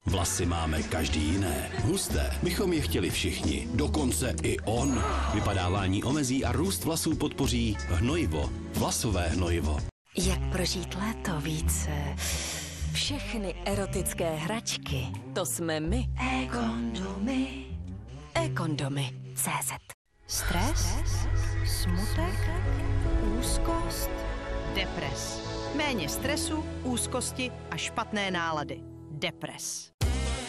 Vlasy máme každý jiné. Husté bychom je chtěli všichni. Dokonce i on. Vypadávání omezí a růst vlasů podpoří hnojivo. Vlasové hnojivo. Jak prožít léto více? Všechny erotické hračky, to jsme my. E-kondomy. E-kondomy. CZ. Stres, smutek, úzkost, depres. Méně stresu, úzkosti a špatné nálady. Depres.